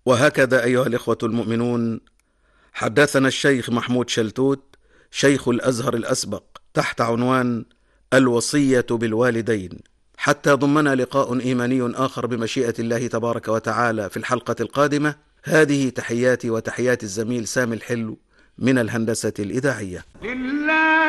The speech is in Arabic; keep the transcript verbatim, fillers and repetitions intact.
وهكذا أيها الإخوة المؤمنون، حدثنا الشيخ محمود شلتوت شيخ الأزهر الأسبق تحت عنوان الوصية بالوالدين، حتى ضمنا لقاء إيماني آخر بمشيئة الله تبارك وتعالى في الحلقة القادمة. هذه تحياتي وتحيات الزميل سامي الحلو من الهندسة الإذاعية.